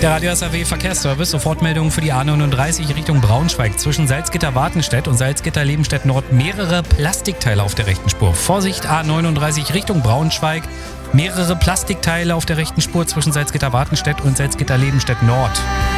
Der Radio SAW Verkehrsservice, Sofortmeldung für die A39 Richtung Braunschweig. Zwischen Salzgitter-Wartenstedt und Salzgitter-Lebenstedt Nord mehrere Plastikteile auf der rechten Spur. Vorsicht, A39 Richtung Braunschweig. Mehrere Plastikteile auf der rechten Spur zwischen Salzgitter-Wartenstedt und Salzgitter-Lebenstedt Nord.